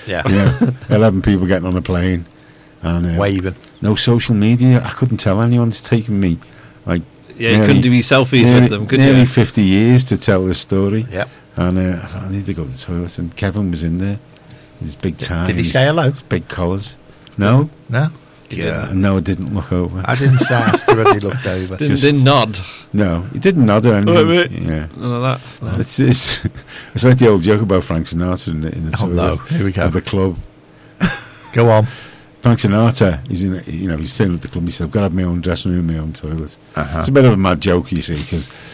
Yeah. You know, 11 people getting on a plane. And waving. No social media. I couldn't tell anyone. It's taken me like you couldn't do selfies with them, could you? Nearly 50 years to tell this story. Yep. And I thought, I need to go to the toilet. And Kevin was in there. His big tie. Did he say hello? His big collars. No. No? Yeah. No, I didn't look over. I didn't say I already looked over. Didn't nod. No, he didn't nod or anything. Yeah. None of that. No. It's like the old joke about Frank Sinatra in the toilet. No. Here we go. Of the club. Go on. Frank Sinatra, he's he's staying at the club. He said, "I've got to have my own dressing room, my own toilet." Uh-huh. It's a bit of a mad joke, you see,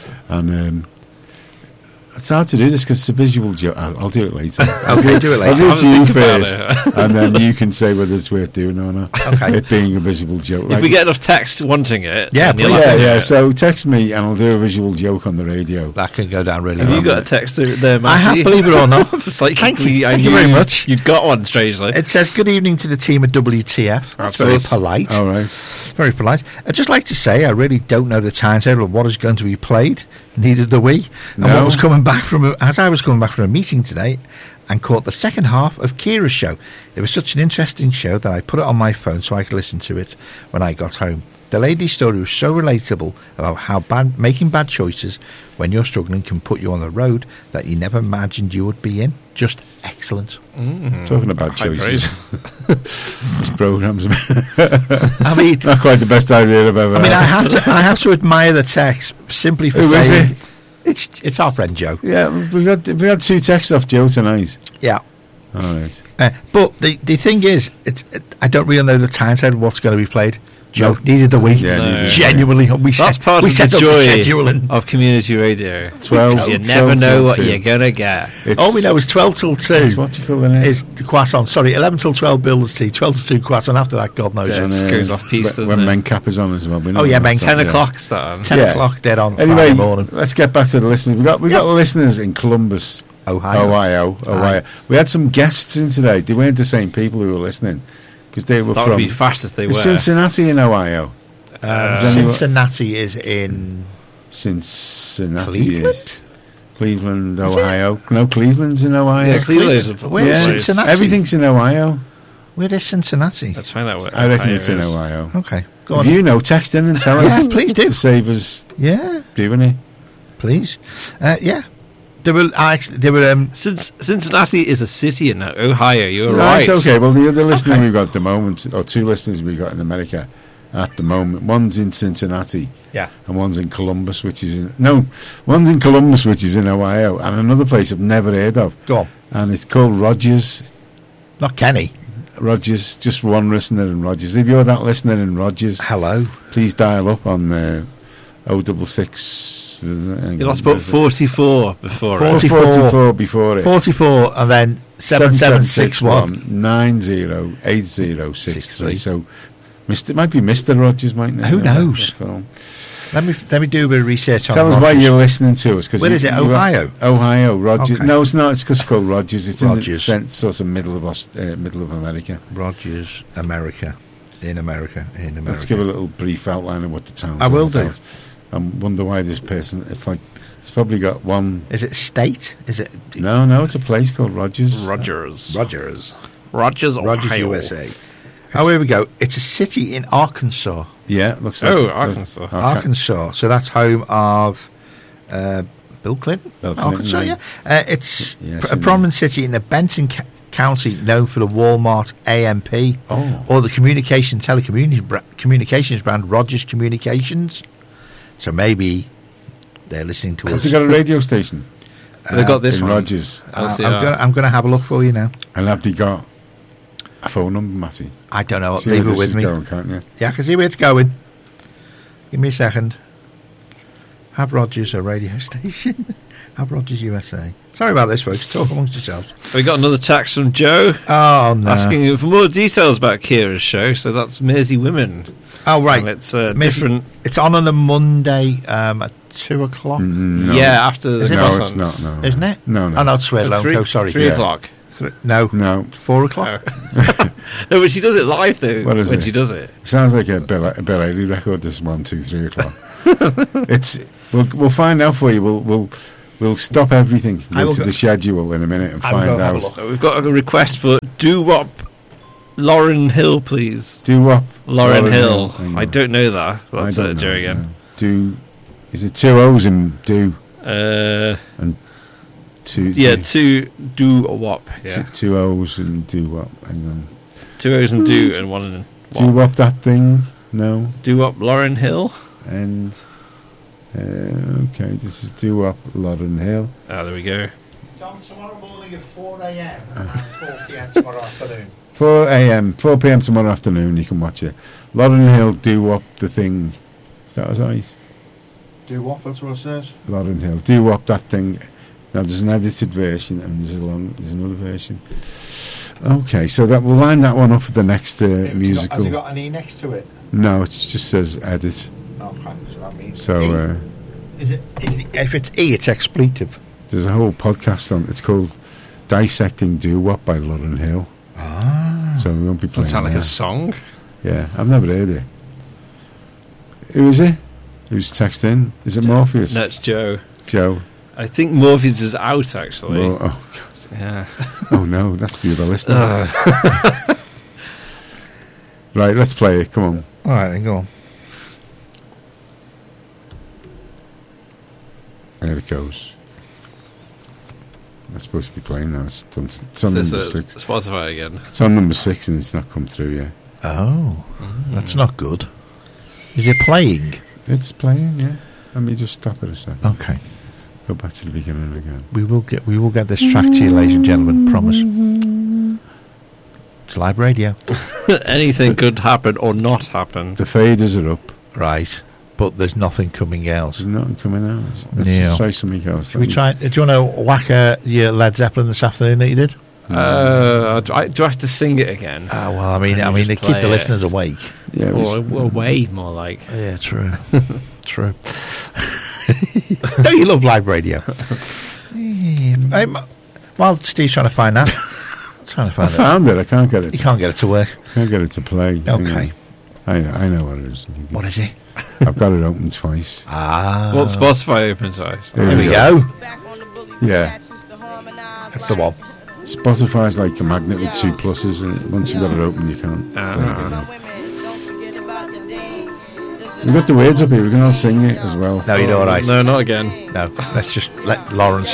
it's hard to do this because it's a visual joke. I'll do it later. Okay, do it later. I'll do it to you first, it. and then you can say whether it's worth doing or not. Okay. It being a visual joke. If we get enough text wanting it, Yeah, then you'll have to do it. So text me and I'll do a visual joke on the radio. That can go down really Have well. you got a text there, Matty? I have, believe it or not. Thank you. Thank you very much. You'd got one, strangely. It says, good evening to the team at WTF. That's very us. polite. All right. Very polite. I'd just like to say I really don't know the timetable of what is going to be played. Neither do we. And No. what was coming back from, as I was coming back from a meeting today and caught the second half of Kira's show. It was such an interesting show that I put it on my phone so I could listen to it when I got home. The lady's story was so relatable about how making bad choices when you're struggling can put you on the road that you never imagined you would be in. Just excellent. Talking about High choices. This programme's I mean, not quite the best idea I've ever had. I have to admire the text simply for Who is saying it? it's our friend Joe. Yeah, we had 2 texts off Joe tonight. Yeah. All right. But the thing is, I don't really know the timetable of what's going to be played. Joe, No. neither do we. Yeah, No. Genuinely, That's part we of set the up joy scheduling. of community radio. 12. You never know what 2. you're going to get. All we know is 12 till 2 It's what you call it. is the croissant. Sorry, 11 till 12 Builder's Tea, 12 to 2 croissant. After that, God knows. Yeah. it. It goes off piece, doesn't when it? Men Cap is on as well. We know Oh, yeah, that's Men on, 10 yeah. o'clock's that on. 10 Yeah. o'clock, dead on Anyway, Friday morning. let's get back to the listeners. We got listeners in Columbus, Ohio. Ohio. We had some guests in today. They weren't the same people who were listening because they were That from would be fast if they were. Cincinnati in Ohio. Cincinnati is in Cincinnati Cleveland? is Cleveland, Ohio. No, Cleveland's in Ohio. Yeah, Cleveland's a Where is place. Cincinnati? Everything's in Ohio. Where is Cincinnati? Let's find out what I reckon Ohio it's in is. Ohio. Okay, go If on. you know, text in and tell Yeah, us. please do. To save us Yeah, doing it. please. Yeah, there were. Cincinnati is a city in Ohio. You're Right, right. okay. Well, the other listener Okay. we've got at the moment, or 2 listeners we've got in America at the moment, one's in Cincinnati Yeah. and one's in Columbus, which is one's in Columbus, which is in Ohio, and another place I've never heard of, Go on. and it's called Rogers. Not Kenny. Rogers, just one listener in Rogers. If you're that listener in Rogers, Hello. please dial up on 066. You'll have to put 44 before it. 44 before it. 44 and then 7761. 908063. So, it might be Mr. Rogers, might it? Who knows? Film. Let me do a bit of research on Tell us why Rogers. you're listening to us. Where is it? Ohio? Ohio, Rogers. Okay. No, it's not. It's just called Rogers. It's Rogers. in the sort of middle of America. Rogers, America. In America. Let's give a little brief outline of what the town's I will all do. about. I wonder why this person. It's probably got one. Is it state? Is it No, it's a place called Rogers. Rogers, Rogers, Ohio. USA? Oh, here we go. It's a city in Arkansas. Yeah, looks like. Oh, Arkansas. Arkansas. So that's home of Bill Clinton. Bill Clinton, Arkansas, yeah. It's Yes, a prominent city in the Benton County, known for the Walmart AMP or the telecommunications brand Rogers Communications. So maybe they're listening to Have us. they got a radio station They've got this in one. Rogers? LCR. I'm going to have a look for you now. And have they got a phone number, Matty? I don't know. See Leave where it this with is me. going, can't you? Yeah, I can see where it's going. Give me a second. Have Rogers a radio station? Have Rogers USA. Sorry about this, folks. Talk amongst yourselves. We got another text from Joe Oh, no. asking you for more details about Kira's show. So that's Mersey Women. Oh, right. And it's different. It's on a Monday at 2 o'clock. No. Yeah, after the Is it? No, croissants. it's not. No. Isn't it? No. Oh, no, it's Swear Low. Three- Oh, sorry. 3 Yeah. o'clock. No. No. 4 o'clock. No, but she does it live though. What is when it? she does it. Sounds like a Bill Haley record. This 1, 2, 3 o'clock. We'll find out for you. We'll We'll stop everything. I Go will to go- the schedule in a minute and I will find go have a out. look. We've got a request for doo-wop Lauren Hill, please. Do what? Lauren Hill. Hang I on. don't know that. I That's don't know, Joe again. no. Do. Is it 2 O's in do? Yeah, Two. two doo-wop. Yeah, 2 O's and do what? Hang on. 2 O's and do and one and Do what that thing? No. doo-wop Lauren Hill. And. Okay, this is do what Lauren Hill. Ah, there we go. It's on tomorrow morning at 4 a.m. and 4 p.m. tomorrow afternoon. 4 a.m., 4 p.m. tomorrow afternoon. You can watch it. Lauren Hill do up the thing. Is that right? Do what? That's what it says. Lauren Hill do up that thing. Now there's an edited version and there's another version. Okay, so that we'll line that one up for the next musical. Has it got an E next to it? No, it just says edit. Okay, so that means So E. If it's E, it's expletive. there's a whole podcast on. It's called Dissecting Do Wop by Lauren Hill. Ah. So we won't be Does playing. that sound like that. a song? Yeah, I've never heard it. Who is it? Who's texting? Is it Morpheus? No, it's Joe. Joe. I think Morpheus is out, actually. Well, oh, God. Yeah. Oh no, that's the other listener. Right, let's play it. Come on. All right, then go on. There it goes. I'm supposed to be playing now. It's on This number is 6. Spotify again. It's on number 6 and it's not come through yet. Oh, that's not good. Is it playing? It's playing, yeah. Let me just stop it a second. Okay. Go back to the beginning again. We will get this track to you, ladies and gentlemen. Promise. It's live radio, Anything could happen or not happen. The faders are up. right? But there's nothing coming else. There's nothing coming out. Let's Yeah. just try something else. Should we try? Do you want to whack your Led Zeppelin this afternoon that you did? Do I have to sing it again? Well, I mean, Can you to just keep play the it? listeners awake. Yeah, Or away, more like. Yeah, true, true. Don't you love live radio? While Steve's trying to find that, I found it. I can't get it. You can't get it to work. Can't get it to play. Okay. I know what it is. What is it? I've got it open twice. Ah, Well, Spotify opens eyes. There there we you go. Yeah. That's the one. Spotify's like a magnet with 2 pluses, and once you've got it open, you can't. We've got the words up here. We can all sing it as well. No, you know what I. No, not again. No, let's just let Lawrence